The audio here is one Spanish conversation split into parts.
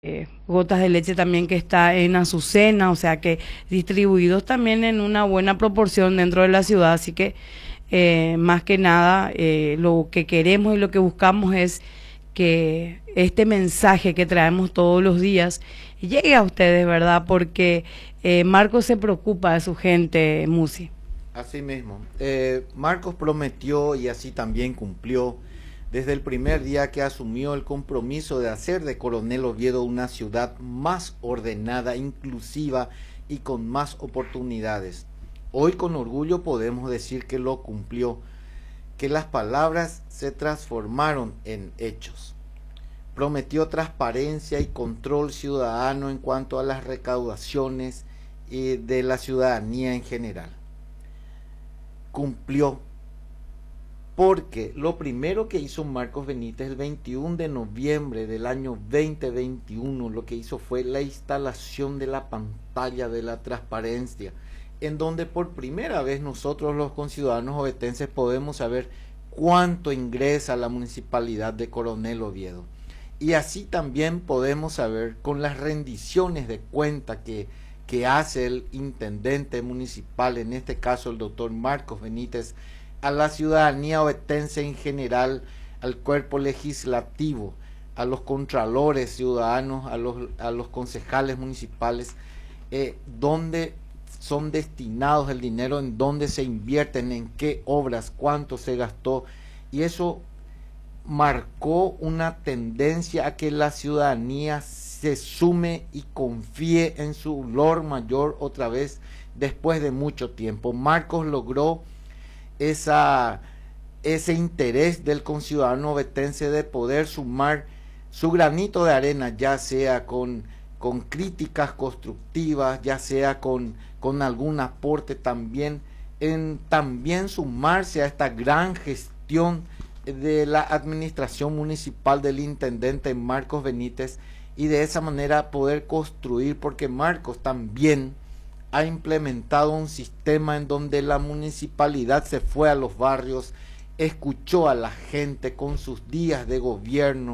Gotas de Leche también que está en Azucena, o sea que distribuidos también en una buena proporción dentro de la ciudad, así que más que nada lo que queremos y lo que buscamos es que este mensaje que traemos todos los días llegue a ustedes, ¿verdad? Porque Marcos se preocupa de su gente, Musi. Así mismo. Marcos prometió y así también cumplió desde el primer día que asumió el compromiso de hacer de Coronel Oviedo una ciudad más ordenada, inclusiva y con más oportunidades. Hoy con orgullo podemos decir que lo cumplió, que las palabras se transformaron en hechos. Prometió transparencia y control ciudadano en cuanto a las recaudaciones de la ciudadanía en general. Cumplió, porque lo primero que hizo Marcos Benítez el 21 de noviembre del año 2021, lo que hizo fue la instalación de la pantalla de la transparencia, en donde por primera vez nosotros los conciudadanos ovetenses podemos saber cuánto ingresa a la municipalidad de Coronel Oviedo. Y así también podemos saber con las rendiciones de cuenta que hace el intendente municipal, en este caso el doctor Marcos Benítez, a la ciudadanía ovetense en general, al cuerpo legislativo, a los contralores ciudadanos, a los concejales municipales, donde son destinados el dinero, en dónde se invierten, en qué obras, cuánto se gastó, y eso marcó una tendencia a que la ciudadanía se sume y confíe en su Lord Mayor otra vez después de mucho tiempo. Marcos logró ese interés del conciudadano ovetense de poder sumar su granito de arena, ya sea con críticas constructivas, ya sea con algún aporte también, también sumarse a esta gran gestión de la administración municipal del intendente Marcos Benítez, y de esa manera poder construir, porque Marcos también ha implementado un sistema en donde la municipalidad se fue a los barrios, escuchó a la gente con sus días de gobierno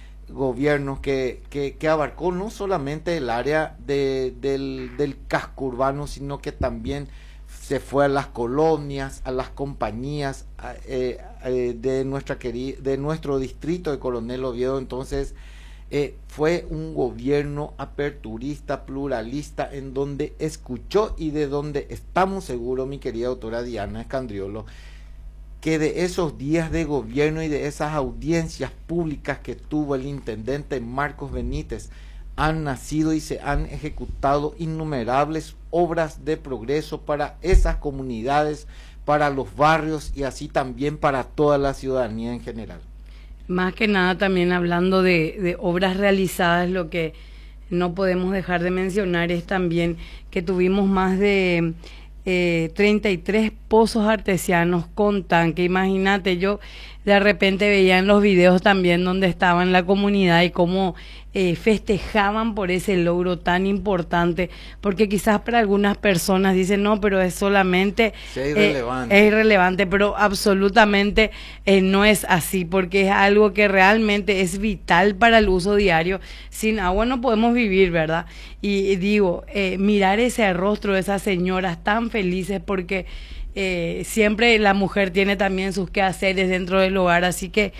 que abarcó no solamente el área del casco urbano, sino que también se fue a las colonias, a las compañías de nuestro distrito de Coronel Oviedo. Entonces fue un gobierno aperturista, pluralista, en donde escuchó y de donde estamos seguros, mi querida doctora Diana Escandriolo, que de esos días de gobierno y de esas audiencias públicas que tuvo el intendente Marcos Benítez han nacido y se han ejecutado innumerables obras de progreso para esas comunidades, para los barrios y así también para toda la ciudadanía en general. Más que nada también hablando de obras realizadas, lo que no podemos dejar de mencionar es también que tuvimos más de 33 pozos artesianos con tanque. Imagínate, yo de repente veía en los videos también donde estaba en la comunidad y cómo festejaban por ese logro tan importante, porque quizás para algunas personas dicen, no, pero es solamente es irrelevante, pero absolutamente no es así, porque es algo que realmente es vital para el uso diario. Sin agua no podemos vivir, ¿verdad? Y digo, mirar ese rostro de esas señoras tan felices porque siempre la mujer tiene también sus quehaceres dentro del hogar, así que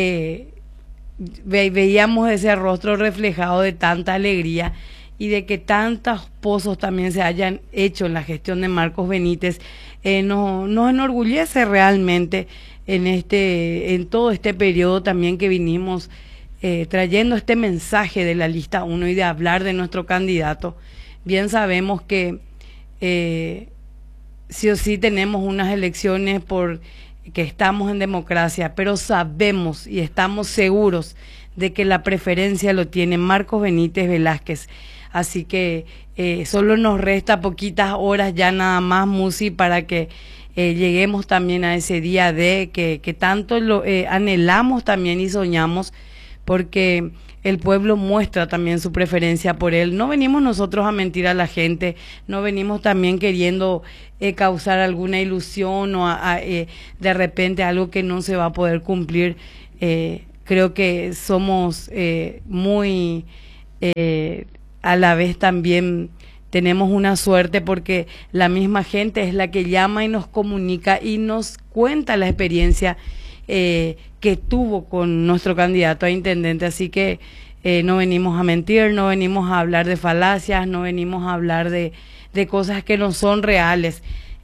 veíamos ese rostro reflejado de tanta alegría y de que tantos pozos también se hayan hecho en la gestión de Marcos Benítez. Nos enorgullece realmente en todo este periodo también que vinimos trayendo este mensaje de la lista 1 y de hablar de nuestro candidato. Bien sabemos que sí o sí tenemos unas elecciones que estamos en democracia, pero sabemos y estamos seguros de que la preferencia lo tiene Marcos Benítez Velázquez. Así que solo nos resta poquitas horas ya nada más, Musi, para que lleguemos también a ese día que tanto lo anhelamos también y soñamos, porque el pueblo muestra también su preferencia por él. No venimos nosotros a mentir a la gente, no venimos también queriendo causar alguna ilusión o de repente algo que no se va a poder cumplir. Creo que somos muy a la vez también tenemos una suerte porque la misma gente es la que llama y nos comunica y nos cuenta la experiencia que tuvo con nuestro candidato a intendente, así que no venimos a mentir, no venimos a hablar de falacias, no venimos a hablar de cosas que no son reales.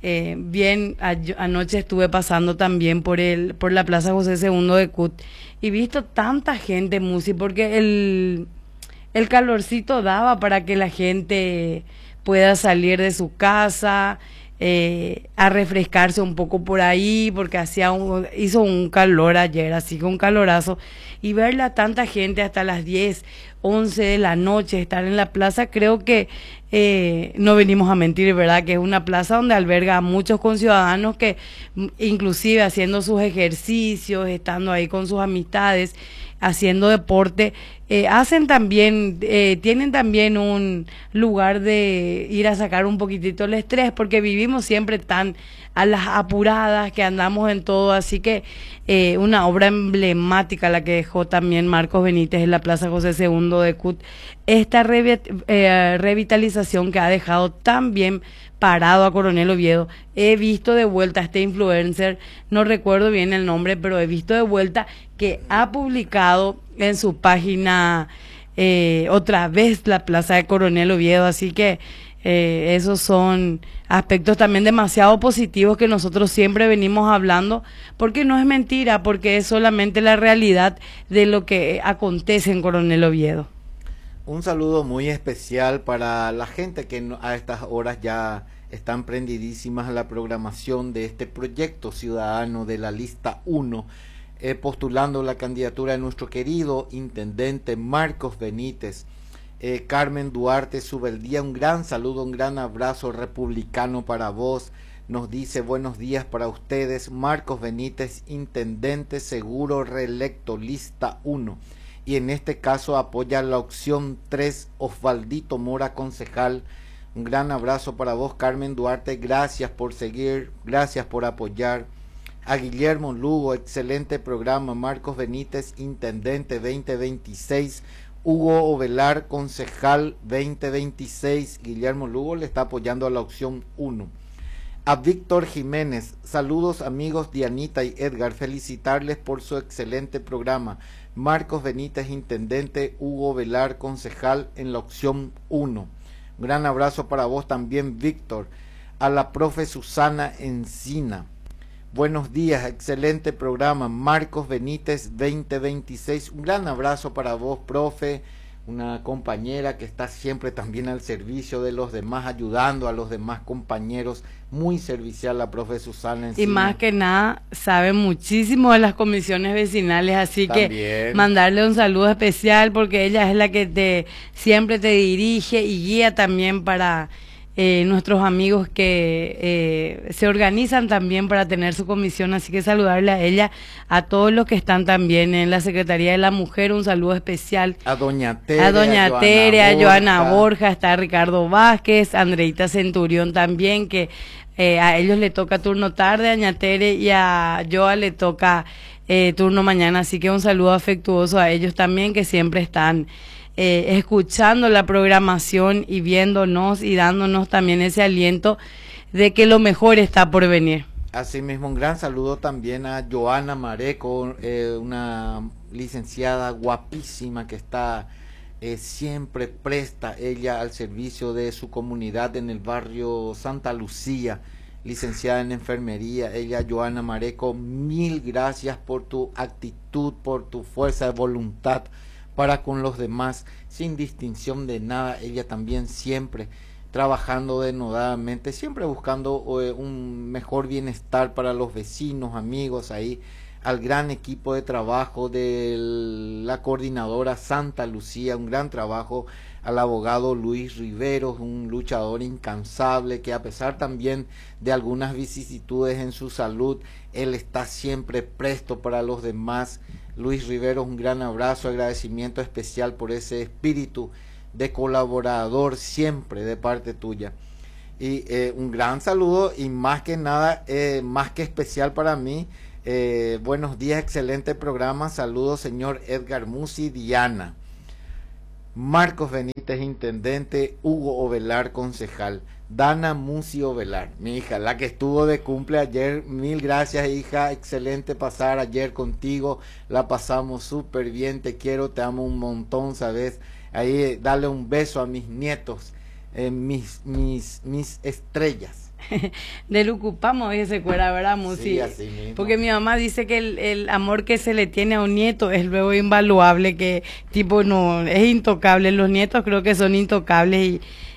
Anoche estuve pasando también por la Plaza José II de Cut y visto tanta gente, Musi, porque el calorcito daba para que la gente pueda salir de su casa, a refrescarse un poco por ahí, porque hizo un calor ayer, así que un calorazo, y verla a tanta gente hasta las 10, 11 de la noche, estar en la plaza, creo que no venimos a mentir, ¿verdad? Que es una plaza donde alberga a muchos conciudadanos que inclusive haciendo sus ejercicios, estando ahí con sus amistades, haciendo deporte, hacen también, tienen también un lugar de ir a sacar un poquitito el estrés, porque vivimos siempre tan a las apuradas que andamos en todo, así que una obra emblemática la que dejó también Marcos Benítez en la Plaza José II de Cut, esta revitalización que ha dejado tan bien parado a Coronel Oviedo. He visto de vuelta a este influencer, no recuerdo bien el nombre, pero he visto de vuelta que ha publicado en su página otra vez la Plaza de Coronel Oviedo, así que esos son aspectos también demasiado positivos que nosotros siempre venimos hablando, porque no es mentira, porque es solamente la realidad de lo que acontece en Coronel Oviedo. Un saludo muy especial para la gente que a estas horas ya están prendidísimas a la programación de este proyecto ciudadano de la lista 1, postulando la candidatura de nuestro querido intendente Marcos Benítez. Carmen Duarte Subeldía, un gran saludo, un gran abrazo republicano para vos. Nos dice buenos días para ustedes. Marcos Benítez, intendente seguro reelecto, lista 1. Y en este caso apoya la opción 3, Osvaldito Mora, concejal. Un gran abrazo para vos, Carmen Duarte. Gracias por seguir, gracias por apoyar. A Guillermo Lugo, excelente programa. Marcos Benítez, intendente 2026. Hugo Ovelar, concejal 2026. Guillermo Lugo le está apoyando a la opción 1. A Víctor Jiménez, saludos amigos Dianita y Edgar, felicitarles por su excelente programa. Marcos Benítez, intendente, Hugo Velar, concejal en la opción 1. Gran abrazo para vos también, Víctor. A la profe Susana Encina, buenos días, excelente programa. Marcos Benítez 2026, un gran abrazo para vos, profe, una compañera que está siempre también al servicio de los demás, ayudando a los demás compañeros, muy servicial la profe Susana Encina. Y más que nada, sabe muchísimo de las comisiones vecinales, así también que mandarle un saludo especial porque ella es la que siempre te dirige y guía también para nuestros amigos que se organizan también para tener su comisión, así que saludarle a ella, a todos los que están también en la Secretaría de la Mujer, un saludo especial a Doña Tere, a Joana Borja, está Ricardo Vázquez, Andreita Centurión también, que a ellos le toca turno tarde, a Doña Tere y a Joa le toca turno mañana, así que un saludo afectuoso a ellos también, que siempre están escuchando la programación y viéndonos y dándonos también ese aliento de que lo mejor está por venir. Asimismo, un gran saludo también a Joana Mareco, una licenciada guapísima que está siempre presta ella al servicio de su comunidad en el barrio Santa Lucía, licenciada en enfermería. Ella, Joana Mareco, mil gracias por tu actitud, por tu fuerza de voluntad para con los demás, sin distinción de nada. Ella también siempre trabajando denodadamente, siempre buscando un mejor bienestar para los vecinos, amigos, ahí al gran equipo de trabajo de la coordinadora Santa Lucía, un gran trabajo, al abogado Luis Riveros, un luchador incansable que a pesar también de algunas vicisitudes en su salud, él está siempre presto para los demás. Luis Riveros, un gran abrazo, agradecimiento especial por ese espíritu de colaborador siempre de parte tuya. Y un gran saludo y más que nada, más que especial para mí, buenos días, excelente programa, saludos señor Edgar Musi, Diana. Marcos Benítez, intendente, Hugo Ovelar, concejal, Dana Musi Ovelar, mi hija, la que estuvo de cumple ayer, mil gracias hija, excelente pasar ayer contigo, la pasamos súper bien, te quiero, te amo un montón, sabes, ahí dale un beso a mis nietos, mis estrellas. De lo ocupamos ese cuera, ¿verdad, Musi? Sí, así mismo. Porque mi mamá dice que el amor que se le tiene a un nieto es luego invaluable, que tipo no, es intocable. Los nietos creo que son intocables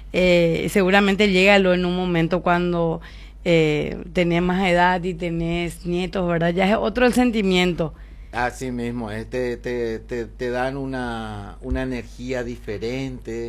y seguramente llégalo en un momento cuando tenés más edad y tenés nietos, ¿verdad? Ya es otro el sentimiento. Así mismo, te dan una energía diferente,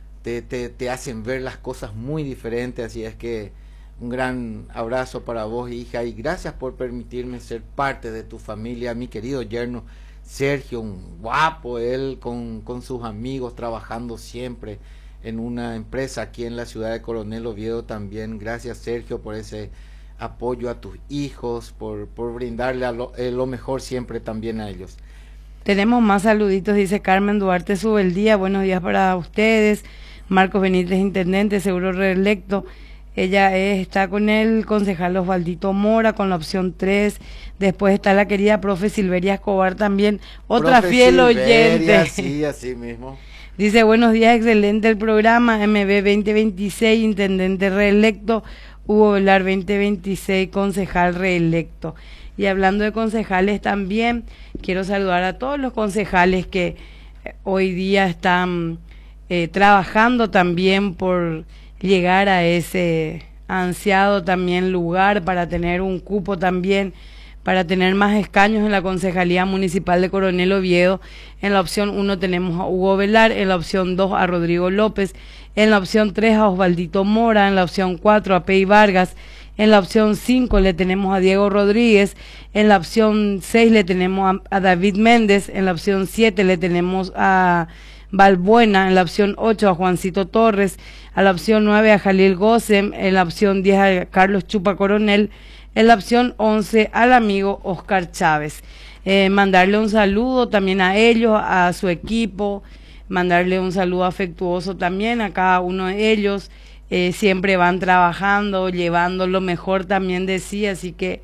te hacen ver las cosas muy diferentes, así es que un gran abrazo para vos, hija, y gracias por permitirme ser parte de tu familia. Mi querido yerno Sergio, un guapo, él con sus amigos trabajando siempre en una empresa aquí en la ciudad de Coronel Oviedo también. Gracias, Sergio, por ese apoyo a tus hijos, por brindarle lo mejor siempre también a ellos. Tenemos más saluditos, dice Carmen Duarte sube el día, buenos días para ustedes. Marcos Benítez, intendente, seguro reelecto. Ella está con el concejal Osvaldito Mora con la opción 3. Después está la querida profe Silveria Escobar también, otra Profe fiel Silveria, oyente. Sí, así mismo. Dice, buenos días, excelente el programa, MB 2026, intendente reelecto, Hugo Velar 2026, concejal reelecto. Y hablando de concejales también, quiero saludar a todos los concejales que hoy día están trabajando también por llegar a ese ansiado también lugar para tener un cupo también, para tener más escaños en la Concejalía Municipal de Coronel Oviedo. En la opción 1 tenemos a Hugo Velar, en la opción 2 a Rodrigo López, en la opción 3 a Osvaldito Mora, en la opción 4 a Pei Vargas, en la opción 5 le tenemos a Diego Rodríguez, en la opción 6 le tenemos a David Méndez, en la opción 7 le tenemos a Balbuena, en la opción 8 a Juancito Torres, a la opción 9 a Jalil Gosem, en la opción 10 a Carlos Chupa Coronel, en la opción 11 al amigo Oscar Chávez. Mandarle un saludo también a ellos, a su equipo, mandarle un saludo afectuoso también a cada uno de ellos. Siempre van trabajando, llevando lo mejor también de sí, así que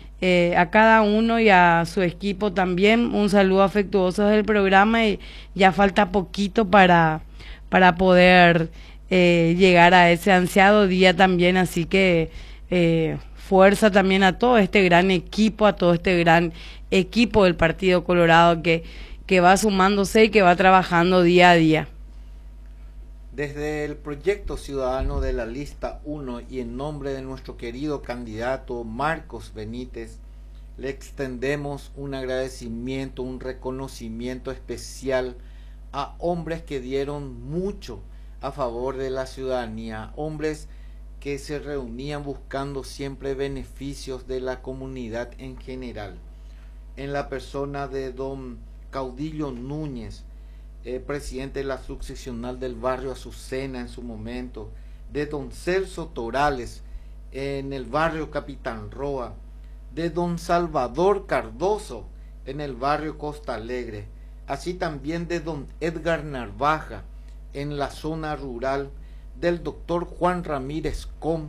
a cada uno y a su equipo también un saludo afectuoso del programa, y ya falta poquito para poder llegar a ese ansiado día también, así que fuerza también a todo este gran equipo, a todo este gran equipo del Partido Colorado que va sumándose y que va trabajando día a día. Desde el proyecto ciudadano de la lista 1 y en nombre de nuestro querido candidato Marcos Benítez, le extendemos un agradecimiento, un reconocimiento especial a hombres que dieron mucho a favor de la ciudadanía, hombres que se reunían buscando siempre beneficios de la comunidad en general. En la persona de don Caudillo Núñez, presidente de la subseccional del barrio Azucena en su momento, de don Celso Torales en el barrio Capitán Roa, de don Salvador Cardoso en el barrio Costa Alegre, así también de don Edgar Narvaja en la zona rural, del doctor Juan Ramírez Com,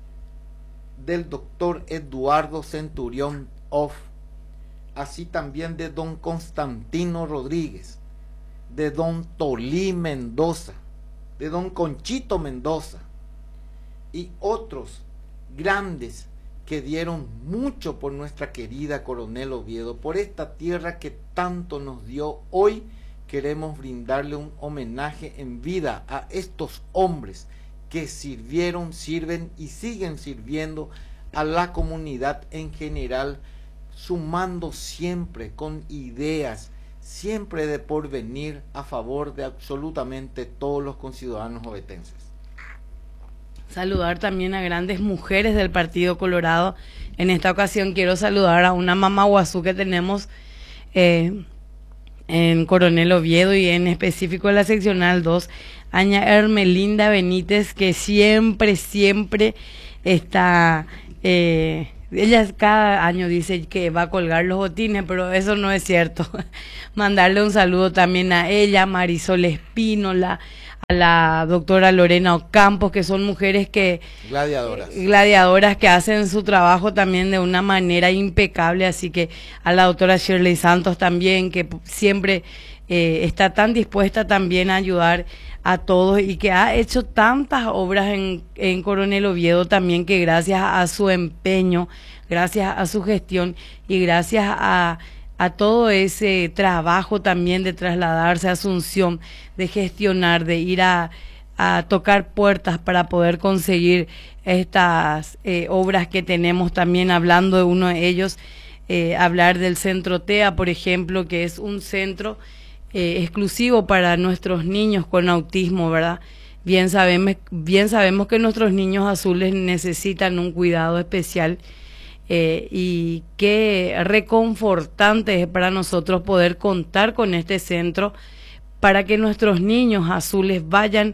del doctor Eduardo Centurión Off, así también de don Constantino Rodríguez, de don Tolí Mendoza, de don Conchito Mendoza y otros grandes que dieron mucho por nuestra querida Coronel Oviedo, por esta tierra que tanto nos dio. Hoy queremos brindarle un homenaje en vida a estos hombres que sirvieron, sirven y siguen sirviendo a la comunidad en general, sumando siempre con ideas, siempre de porvenir a favor de absolutamente todos los conciudadanos ovetenses. Saludar también a grandes mujeres del Partido Colorado. En esta ocasión quiero saludar a una mamaguazú que tenemos en Coronel Oviedo y en específico en la seccional 2, Aña Hermelinda Benítez, que siempre está ella cada año dice que va a colgar los botines, pero eso no es cierto. Mandarle un saludo también a ella, Marisol Espínola, a la doctora Lorena Ocampos, que son mujeres que gladiadoras que hacen su trabajo también de una manera impecable, así que a la doctora Shirley Santos también, que siempre está tan dispuesta también a ayudar a todos y que ha hecho tantas obras en Coronel Oviedo también, que gracias a su empeño, gracias a su gestión y gracias a todo ese trabajo también de trasladarse a Asunción, de gestionar, de ir a tocar puertas para poder conseguir estas obras que tenemos también, hablando de uno de ellos, hablar del Centro TEA, por ejemplo, que es un centro exclusivo para nuestros niños con autismo, ¿verdad? Bien sabemos que nuestros niños azules necesitan un cuidado especial, y qué reconfortante es para nosotros poder contar con este centro para que nuestros niños azules vayan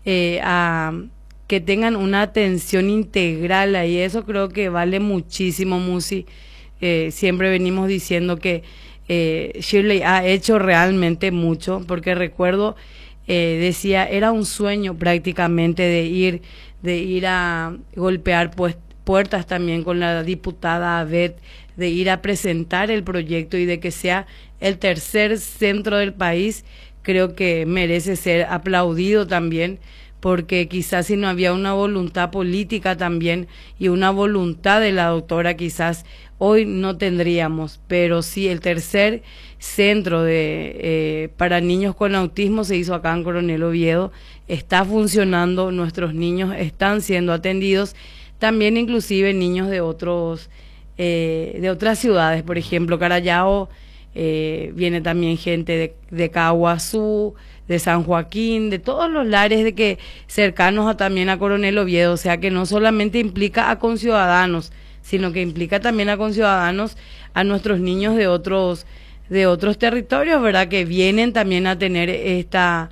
que tengan una atención integral ahí. Eso creo que vale muchísimo, Musi. Siempre venimos diciendo que Shirley ha hecho realmente mucho, porque recuerdo, decía, era un sueño prácticamente de ir a golpear puertas también con la diputada Abed, de ir a presentar el proyecto y de que sea el tercer centro del país. Creo que merece ser aplaudido también, porque quizás si no había una voluntad política también y una voluntad de la doctora, quizás hoy no tendríamos, pero sí el tercer centro para niños con autismo se hizo acá en Coronel Oviedo, está funcionando, nuestros niños están siendo atendidos, también inclusive niños de otras ciudades, por ejemplo, Carallao, viene también gente de Caguazú, de San Joaquín, de todos los lares cercanos también a Coronel Oviedo, o sea que no solamente implica a conciudadanos, sino que implica también a conciudadanos, a nuestros niños de otros territorios, ¿verdad? Que vienen también a tener esta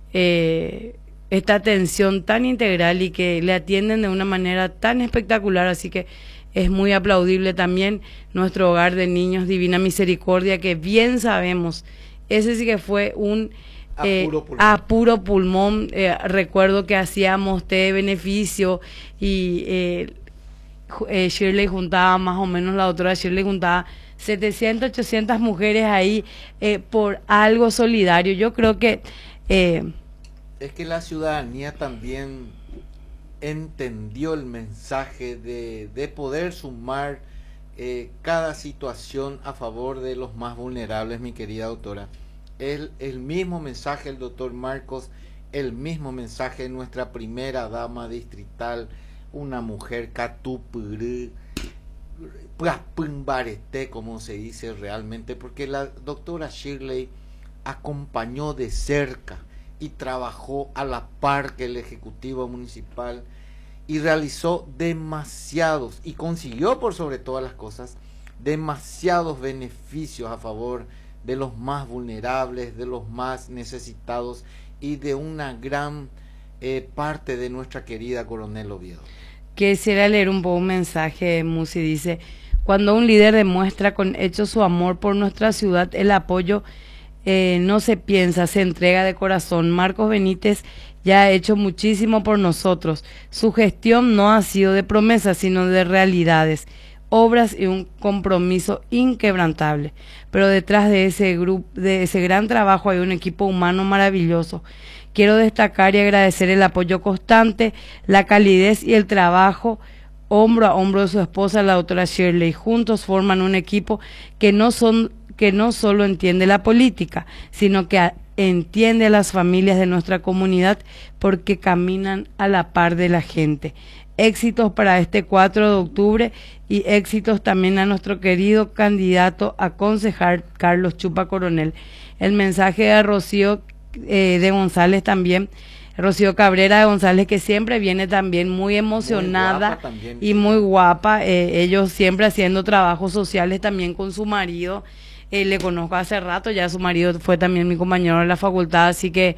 atención tan integral y que le atienden de una manera tan espectacular, así que es muy aplaudible también nuestro hogar de niños Divina Misericordia, que bien sabemos, ese sí que fue a puro pulmón. Recuerdo que hacíamos té de beneficio y Shirley juntaba, más o menos la doctora Shirley juntaba 700, 800 mujeres ahí por algo solidario. Yo creo que es que la ciudadanía también entendió el mensaje de poder sumar cada situación a favor de los más vulnerables, mi querida doctora. El mismo mensaje del doctor Marcos, el mismo mensaje de nuestra primera dama distrital, una mujer catupurú, como se dice realmente, porque la doctora Shirley acompañó de cerca y trabajó a la par que el Ejecutivo Municipal y realizó demasiados, y consiguió por sobre todas las cosas, demasiados beneficios a favor de los más vulnerables, de los más necesitados y de una gran parte de nuestra querida Coronel Oviedo. Quisiera leer un poco un mensaje, Musi, dice: cuando un líder demuestra con hechos su amor por nuestra ciudad, el apoyo no se piensa, se entrega de corazón. Marcos Benítez ya ha hecho muchísimo por nosotros. Su gestión no ha sido de promesas, sino de realidades, obras y un compromiso inquebrantable. Pero detrás de ese gran trabajo hay un equipo humano maravilloso. Quiero destacar y agradecer el apoyo constante, la calidez y el trabajo hombro a hombro de su esposa, la doctora Shirley. Juntos forman un equipo que no solo entiende la política, sino que entiende a las familias de nuestra comunidad, porque caminan a la par de la gente. Éxitos para este 4 de octubre y éxitos también a nuestro querido candidato a concejal Carlos Chupa Coronel. El mensaje de Rocío de González también, Rocío Cabrera de González, que siempre viene también muy emocionada y muy guapa, ellos siempre haciendo trabajos sociales también con su marido. Le conozco hace rato, ya su marido fue también mi compañero en la facultad, así que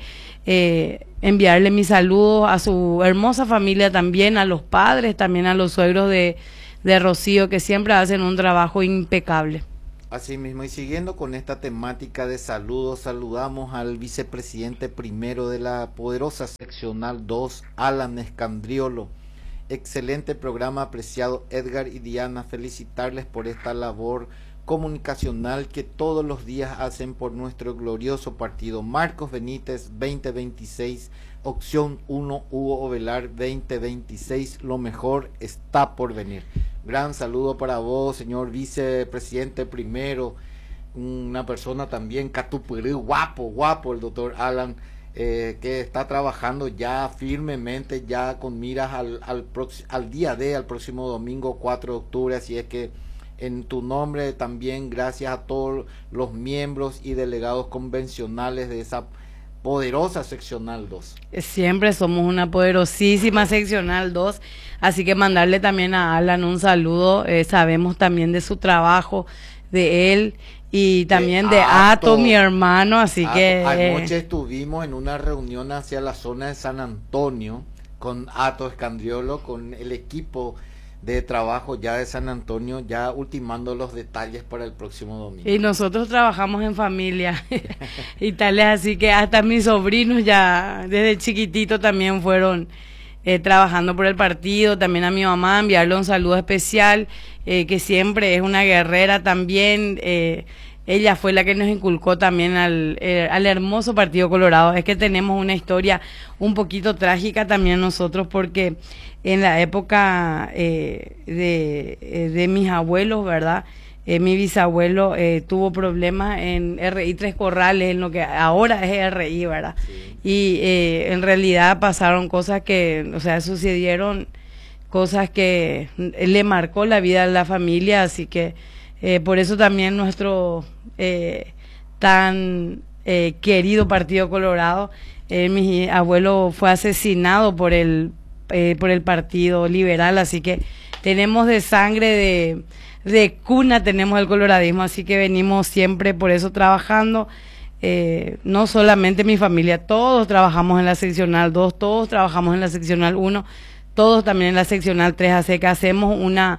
enviarle mis saludos a su hermosa familia también, a los padres, también a los suegros de de Rocío, que siempre hacen un trabajo impecable. Así mismo, y siguiendo con esta temática de saludos, saludamos al vicepresidente primero de la poderosa seccional 2, Alan Escandriolo. Excelente programa, apreciado Edgar y Diana, felicitarles por esta labor comunicacional que todos los días hacen por nuestro glorioso partido. Marcos Benítez 2026, opción 1, Hugo Ovelar 2026, lo mejor está por venir. Gran saludo para vos, señor vicepresidente primero, una persona también catupurí, guapo, el doctor Alan, que está trabajando ya firmemente, ya con miras al día D, al próximo domingo 4 de octubre, así es que en tu nombre también gracias a todos los miembros y delegados convencionales de esa poderosa seccional 2. Siempre somos una poderosísima seccional 2, así que mandarle también a Alan un saludo, sabemos también de su trabajo, de él y también de Ato, mi hermano, así que... Anoche estuvimos en una reunión hacia la zona de San Antonio con Ato Escandriolo, con el equipo de trabajo ya de San Antonio, ya ultimando los detalles para el próximo domingo. Y nosotros trabajamos en familia y tales, así que hasta mis sobrinos ya desde chiquitito también fueron trabajando por el partido. También a mi mamá enviarle un saludo especial, que siempre es una guerrera también. Ella fue la que nos inculcó también al hermoso Partido Colorado. Es que tenemos una historia un poquito trágica también nosotros, porque en la época de mis abuelos, ¿verdad? Mi bisabuelo tuvo problemas en RI Tres Corrales, en lo que ahora es RI, ¿verdad? Sí. Y en realidad pasaron cosas que, o sea, sucedieron cosas que le marcó la vida a la familia, así que por eso también nuestro tan querido Partido Colorado, mi abuelo fue asesinado por el Partido Liberal, así que tenemos de sangre de cuna, tenemos el coloradismo, así que venimos siempre por eso trabajando, no solamente mi familia, todos trabajamos en la seccional 2, todos trabajamos en la seccional 1, todos también en la seccional 3, así que hacemos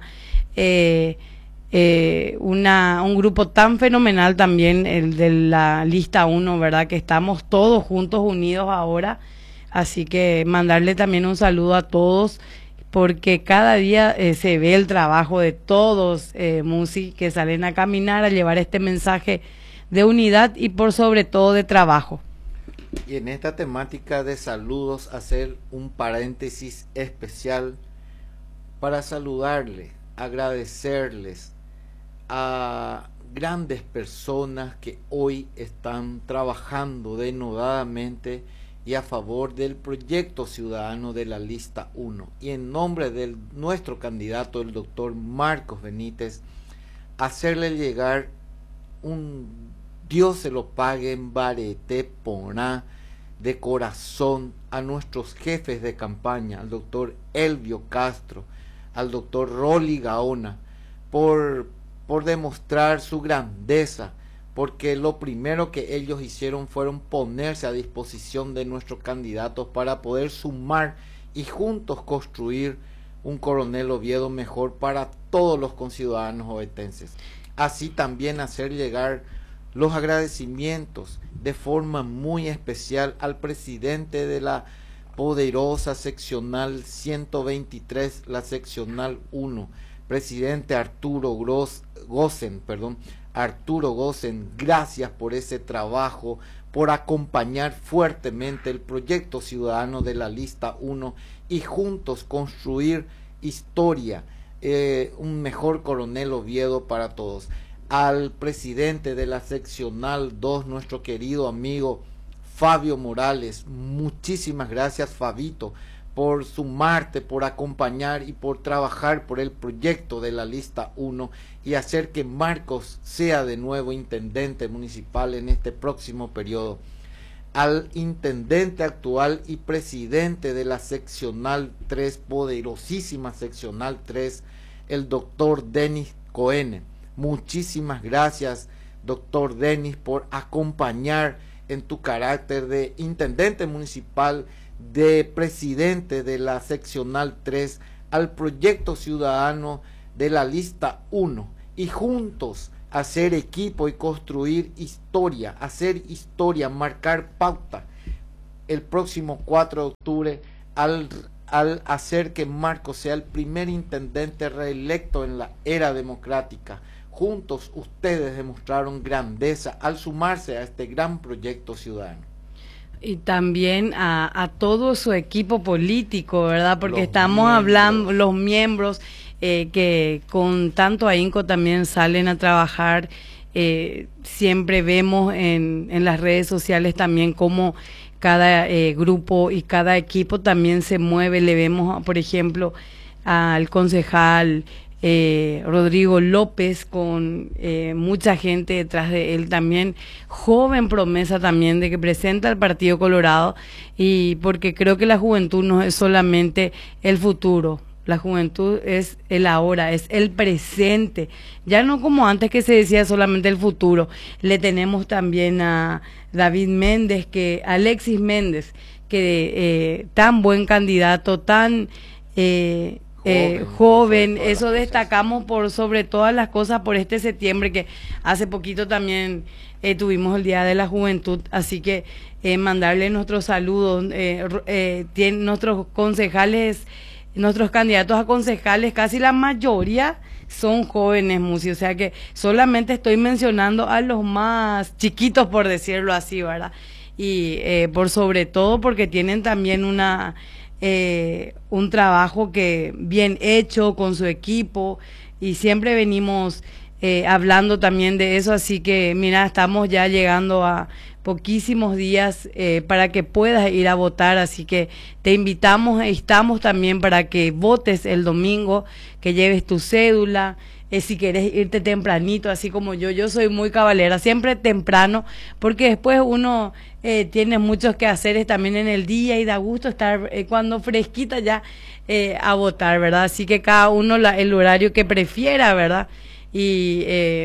un grupo tan fenomenal también, el de la lista 1, ¿verdad? Que estamos todos juntos, unidos ahora, así que mandarle también un saludo a todos, porque cada día se ve el trabajo de todos, Musi, que salen a caminar, a llevar este mensaje de unidad y por sobre todo de trabajo. Y en esta temática de saludos, hacer un paréntesis especial para saludarle, agradecerles a grandes personas que hoy están trabajando denodadamente y a favor del proyecto ciudadano de la lista 1. Y en nombre de nuestro candidato, el doctor Marcos Benítez, hacerle llegar un Dios se lo pague en barete poná de corazón a nuestros jefes de campaña, al doctor Elvio Castro, al doctor Rolly Gaona, por demostrar su grandeza, porque lo primero que ellos hicieron fueron ponerse a disposición de nuestros candidatos para poder sumar y juntos construir un Coronel Oviedo mejor para todos los conciudadanos ovetenses. Así también hacer llegar los agradecimientos de forma muy especial al presidente de la poderosa seccional 123, la seccional 1, presidente Arturo Gossen, gracias por ese trabajo, por acompañar fuertemente el proyecto ciudadano de la lista 1 y juntos construir historia, un mejor Coronel Oviedo para todos. Al presidente de la seccional 2, nuestro querido amigo Fabio Morales, muchísimas gracias, Fabito, por sumarte, por acompañar y por trabajar por el proyecto de la lista 1 y hacer que Marcos sea de nuevo intendente municipal en este próximo periodo. Al intendente actual y presidente de la seccional 3, poderosísima seccional 3, el doctor Denis Cohen. Muchísimas gracias, doctor Denis, por acompañar en tu carácter de intendente municipal, de presidente de la seccional 3, al proyecto ciudadano de la lista 1 y juntos hacer equipo y construir historia, hacer historia, marcar pauta el próximo 4 de octubre al hacer que Marcos sea el primer intendente reelecto en la era democrática. Juntos ustedes demostraron grandeza al sumarse a este gran proyecto ciudadano. Y también a todo su equipo político, ¿verdad? Porque estamos miembros. hablando, los miembros que con tanto ahínco también salen a trabajar. Siempre vemos en las redes sociales también cómo cada grupo y cada equipo también se mueve. Le vemos, por ejemplo, al concejal Rodrigo López con mucha gente detrás de él, también joven promesa también de que presenta el Partido Colorado, y porque creo que la juventud no es solamente el futuro. La juventud es el ahora, es el presente. Ya no como antes que se decía solamente el futuro. Le tenemos también a David Méndez, Alexis Méndez, que tan buen candidato, tan joven. Eso destacamos por sobre todas las cosas por este septiembre, que hace poquito también tuvimos el Día de la Juventud. Así que mandarle nuestros saludos. Tienen nuestros concejales, nuestros candidatos a concejales, casi la mayoría son jóvenes, Musi, o sea que solamente estoy mencionando a los más chiquitos, por decirlo así, ¿verdad? Y por sobre todo porque tienen también un trabajo que bien hecho con su equipo, y siempre venimos hablando también de eso. Así que mira, estamos ya llegando a poquísimos días para que puedas ir a votar, así que te invitamos, estamos también para que votes el domingo, que lleves tu cédula, si quieres irte tempranito, así como yo soy muy cabalera, siempre temprano, porque después uno tiene muchos quehaceres también en el día y da gusto estar cuando fresquita ya a votar, ¿verdad? Así que cada uno el horario que prefiera, ¿verdad? Y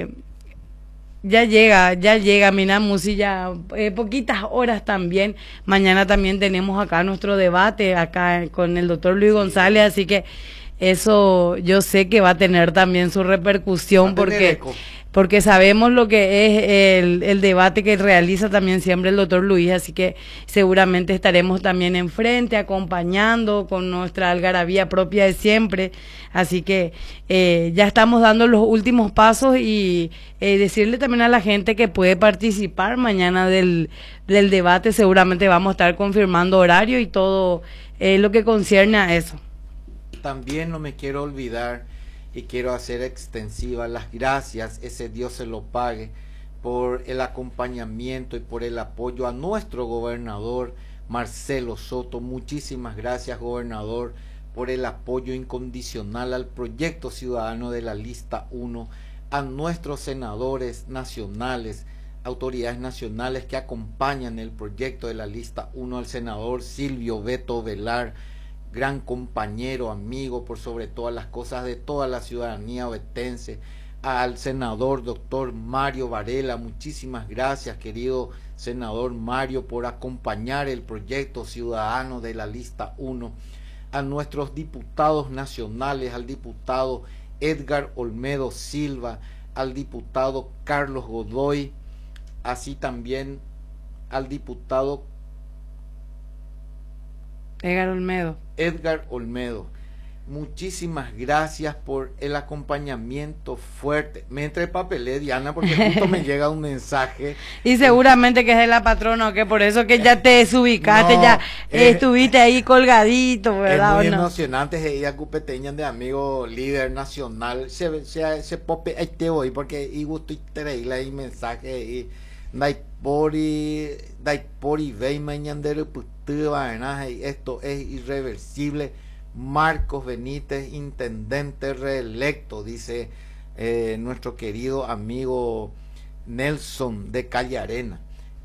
ya llega, mira, Musi, ya poquitas horas también. Mañana también tenemos acá nuestro debate, acá con el doctor Luis González, así que eso yo sé que va a tener también su repercusión, porque sabemos lo que es el debate que realiza también siempre el doctor Luis, así que seguramente estaremos también enfrente, acompañando con nuestra algarabía propia de siempre. Así que ya estamos dando los últimos pasos, y decirle también a la gente que puede participar mañana del debate. Seguramente vamos a estar confirmando horario y todo lo que concierne a eso. También no me quiero olvidar y quiero hacer extensiva las gracias, ese Dios se lo pague, por el acompañamiento y por el apoyo a nuestro gobernador Marcelo Soto. Muchísimas gracias, gobernador, por el apoyo incondicional al proyecto ciudadano de la lista 1, a nuestros senadores nacionales, autoridades nacionales que acompañan el proyecto de la lista 1, al senador Silvio Beto Velar, gran compañero, amigo, por sobre todas las cosas de toda la ciudadanía ovetense, al senador doctor Mario Varela. Muchísimas gracias, querido senador Mario, por acompañar el proyecto ciudadano de la lista 1, a nuestros diputados nacionales, al diputado Edgar Olmedo Silva, al diputado Carlos Godoy, así también al diputado Edgar Olmedo. Muchísimas gracias por el acompañamiento fuerte. Me entré papelé, Diana, porque justo me llega un mensaje. Y seguramente que es de la patrona, o que por eso que ya te desubicaste, no, ya estuviste ahí colgadito, ¿verdad? Es muy emocionante, ella cupeteña de amigo líder nacional. Se pope este hoy, porque y gusto y traerle ahí mensaje y daipori ve mañandero esto es irreversible. Marcos Benítez, intendente reelecto, dice nuestro querido amigo Nelson de Calle Arena.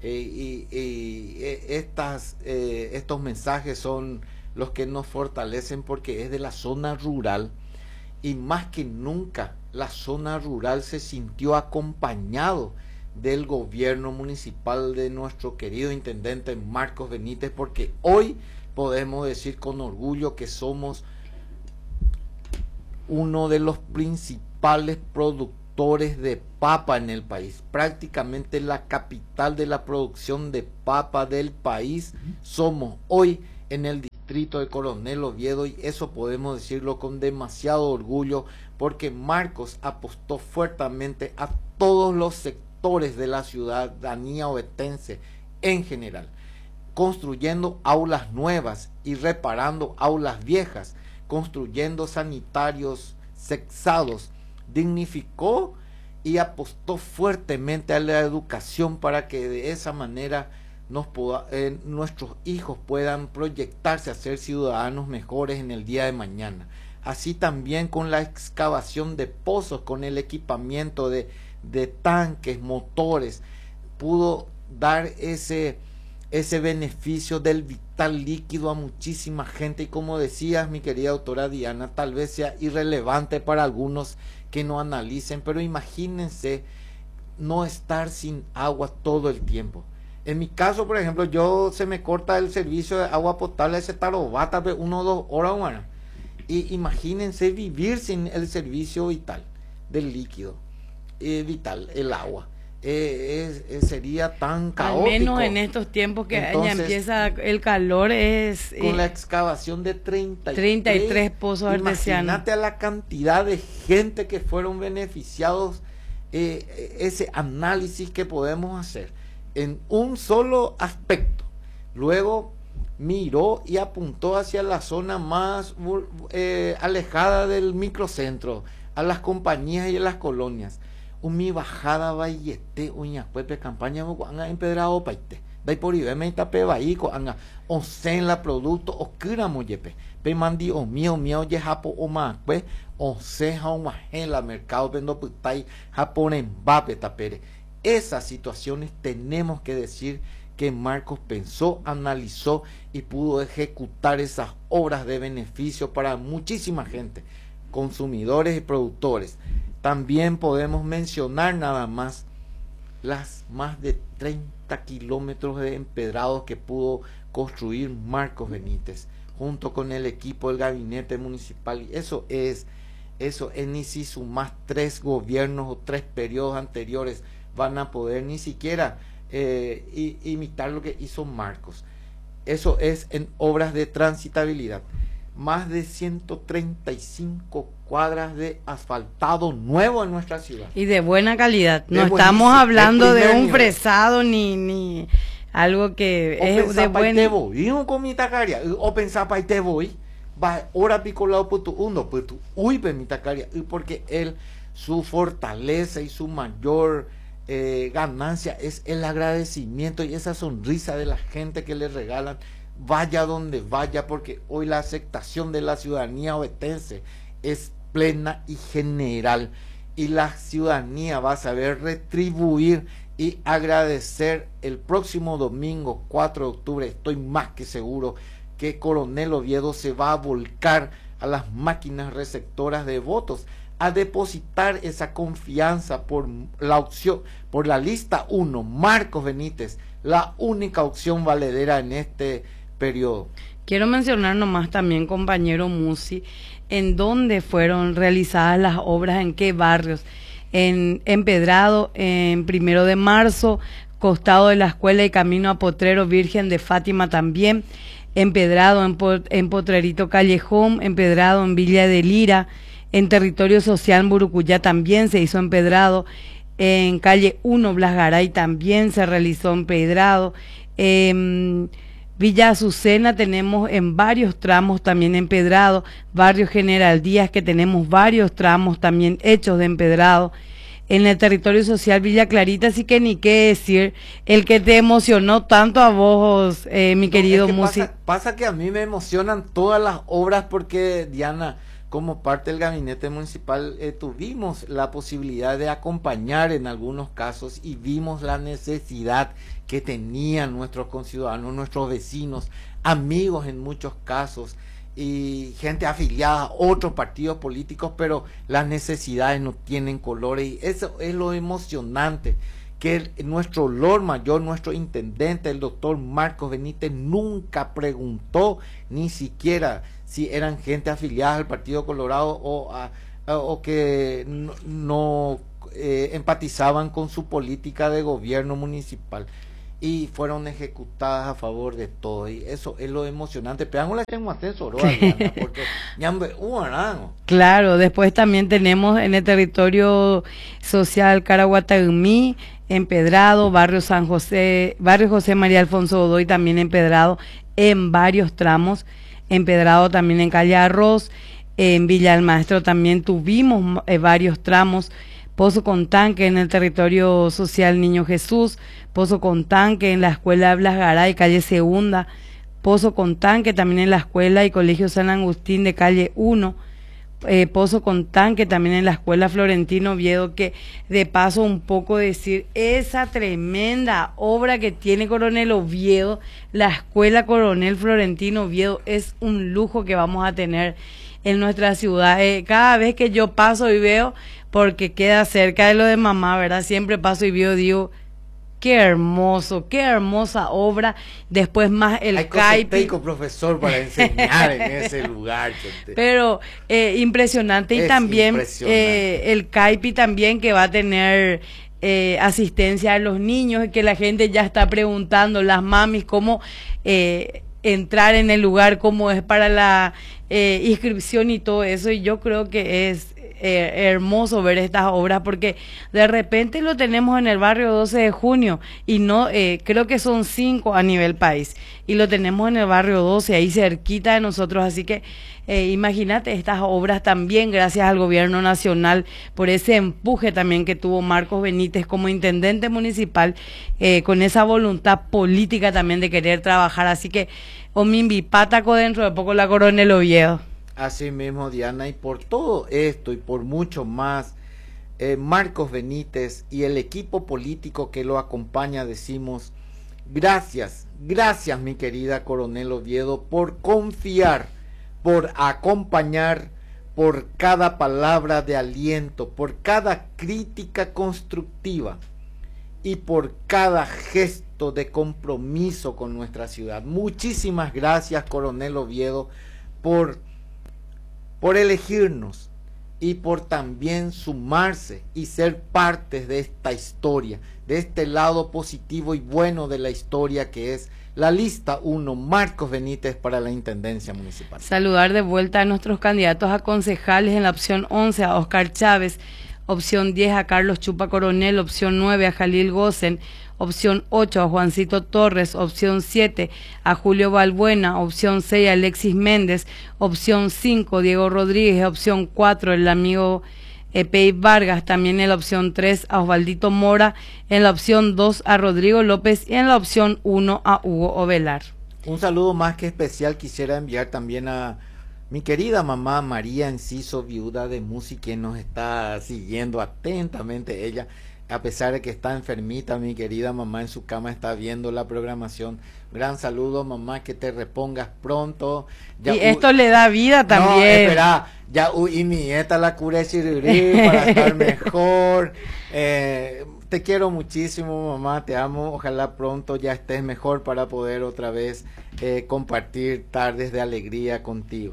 Estos mensajes son los que nos fortalecen, porque es de la zona rural, y más que nunca la zona rural se sintió acompañado del gobierno municipal de nuestro querido intendente Marcos Benítez, porque hoy podemos decir con orgullo que somos uno de los principales productores de papa en el país, prácticamente la capital de la producción de papa del país. Somos hoy en el distrito de Coronel Oviedo, y eso podemos decirlo con demasiado orgullo, porque Marcos apostó fuertemente a todos los sectores de la ciudadanía ovetense en general, construyendo aulas nuevas y reparando aulas viejas, construyendo sanitarios sexados, dignificó y apostó fuertemente a la educación para que de esa manera nuestros hijos puedan proyectarse a ser ciudadanos mejores en el día de mañana. Así también con la excavación de pozos, con el equipamiento de tanques, motores, pudo dar ese beneficio del vital líquido a muchísima gente. Y como decías, mi querida doctora Diana, tal vez sea irrelevante para algunos que no analicen, pero imagínense no estar sin agua todo el tiempo. En mi caso, por ejemplo, se me corta el servicio de agua potable, ese tarobata de 1 o 2 horas, bueno, y imagínense vivir sin el servicio vital del líquido vital, el agua. Sería tan caótico. Al menos en estos tiempos que Entonces, ya empieza el calor, es con la excavación de 33 pozos artesianos. Imagínate a la cantidad de gente que fueron beneficiados, ese análisis que podemos hacer en un solo aspecto. Luego miró y apuntó hacia la zona más alejada del microcentro, a las compañías y a las colonias. Mi bajada vayete uña pepe campaña anga empedrado paite dai por ibe me tape baiko anga onsen la producto o kira moyepe pe mandi o mío ye japo o ma pues onse ha un en la mercado vendo putai japonen bape tapere. Esas situaciones tenemos que decir que Marcos pensó, analizó y pudo ejecutar esas obras de beneficio para muchísima gente, consumidores y productores. También podemos mencionar nada más las más de 30 kilómetros de empedrados que pudo construir Marcos Benítez junto con el equipo del gabinete municipal. Eso es ni si sumas 3 gobiernos o 3 periodos anteriores van a poder ni siquiera imitar lo que hizo Marcos. Eso es en obras de transitabilidad. Más de 135 cuadras de asfaltado nuevo en nuestra ciudad. Y de buena calidad. No estamos hablando de un fresado ni algo que es de buen... O pensaba y te voy, va ahora picolado por tu uno, por tu uy, permitacaria, porque su fortaleza y su mayor ganancia es el agradecimiento y esa sonrisa de la gente que le regalan, vaya donde vaya, porque hoy la aceptación de la ciudadanía ovetense es plena y general, y la ciudadanía va a saber retribuir y agradecer el próximo domingo 4 de octubre. Estoy más que seguro que Coronel Oviedo se va a volcar a las máquinas receptoras de votos, a depositar esa confianza por la opción, por la lista 1, Marcos Benítez, la única opción valedera en este periodo. Quiero mencionar nomás también, compañero Musi, en dónde fueron realizadas las obras, en qué barrios. En Empedrado, en 1 de Marzo, costado de la escuela y camino a Potrero Virgen de Fátima también. Empedrado en Potrerito Callejón, Empedrado en Villa de Lira, en Territorio Social en Burucuyá también se hizo empedrado. En calle 1 Blas Garay también se realizó empedrado. Villa Azucena tenemos en varios tramos también empedrado, Barrio General Díaz que tenemos varios tramos también hechos de empedrado. En el Territorio Social Villa Clarita, así que ni qué decir, el que te emocionó tanto a vos, mi querido Musi. Pasa que a mí me emocionan todas las obras porque, Diana, como parte del gabinete municipal tuvimos la posibilidad de acompañar en algunos casos y vimos la necesidad que tenían nuestros conciudadanos, nuestros vecinos, amigos en muchos casos y gente afiliada a otros partidos políticos, pero las necesidades no tienen colores y eso es lo emocionante, que nuestro Lord Mayor, nuestro intendente, el doctor Marcos Benítez, nunca preguntó ni siquiera si eran gente afiliada al Partido Colorado o que no empatizaban con su política de gobierno municipal, y fueron ejecutadas a favor de todo, y eso es lo emocionante. Pero la tengo porque claro, después también tenemos en el territorio social Caraguatagmí, empedrado, barrio San José, barrio José María Alfonso Godoy también empedrado en varios tramos, empedrado también en Calle Arroz, en Villa del Maestro también tuvimos varios tramos, Pozo con Tanque en el territorio social Niño Jesús, Pozo con Tanque en la escuela Blas Garay, calle Segunda, Pozo con Tanque también en la escuela y colegio San Agustín de calle 1, Pozo con Tanque también en la escuela Florentino Oviedo, que de paso un poco decir esa tremenda obra que tiene Coronel Oviedo, la escuela Coronel Florentino Oviedo es un lujo que vamos a tener en nuestra ciudad. Cada vez que yo paso y veo, porque queda cerca de lo de mamá, ¿verdad? Siempre paso y veo, digo, qué hermoso, qué hermosa obra. Después más el CAIPI. Profesor para enseñar en ese lugar. Pero impresionante. Y también impresionante. El CAIPI también, que va a tener asistencia a los niños, y que la gente ya está preguntando, las mamis, cómo entrar en el lugar, cómo es para la inscripción y todo eso. Y yo creo que es hermoso ver estas obras, porque de repente lo tenemos en el barrio 12 de junio y no, creo que son 5 a nivel país, y lo tenemos en el barrio 12, ahí cerquita de nosotros. Así que imagínate estas obras también gracias al gobierno nacional, por ese empuje también que tuvo Marcos Benítez como intendente municipal, con esa voluntad política también de querer trabajar. Así que Omimbi Pátaco, dentro de poco la Coronel Oviedo. Así mismo, Diana, y por todo esto y por mucho más, Marcos Benítez y el equipo político que lo acompaña decimos gracias, gracias mi querida Coronel Oviedo, por confiar, por acompañar, por cada palabra de aliento, por cada crítica constructiva y por cada gesto de compromiso con nuestra ciudad. Muchísimas gracias, Coronel Oviedo, por elegirnos y por también sumarse y ser parte de esta historia, de este lado positivo y bueno de la historia que es la lista 1, Marcos Benítez para la Intendencia Municipal. Saludar de vuelta a nuestros candidatos a concejales. En la opción 11 a Oscar Chávez, opción 10 a Carlos Chupa Coronel, opción 9 a Jalil Gosen, opción 8 a Juancito Torres, opción 7 a Julio Balbuena, opción 6 a Alexis Méndez, opción 5 Diego Rodríguez, opción 4 el amigo Pei Vargas, también en la opción 3 a Osvaldito Mora, en la opción 2 a Rodrigo López y en la opción 1 a Hugo Ovelar. Un saludo más que especial quisiera enviar también a mi querida mamá María Enciso, viuda de Musi, quien nos está siguiendo atentamente. Ella, a pesar de que está enfermita, mi querida mamá en su cama está viendo la programación. Gran saludo, mamá, que te repongas pronto. Ya, y esto le da vida también. No, espera, ya y mi nieta la curé para estar mejor. Te quiero muchísimo, mamá, te amo. Ojalá pronto ya estés mejor para poder otra vez compartir tardes de alegría contigo.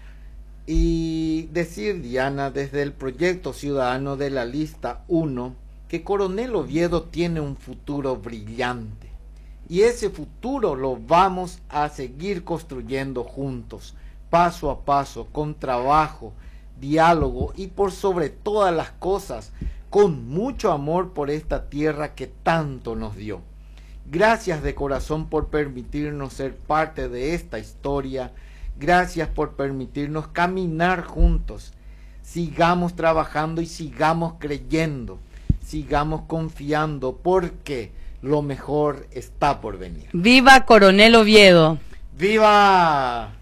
Y decir, Diana, desde el proyecto ciudadano de la lista 1, que Coronel Oviedo tiene un futuro brillante. Y ese futuro lo vamos a seguir construyendo juntos, paso a paso, con trabajo, diálogo y por sobre todas las cosas, con mucho amor por esta tierra que tanto nos dio. Gracias de corazón por permitirnos ser parte de esta historia. Gracias por permitirnos caminar juntos. Sigamos trabajando y sigamos creyendo. Sigamos confiando, porque lo mejor está por venir. ¡Viva Coronel Oviedo! ¡Viva!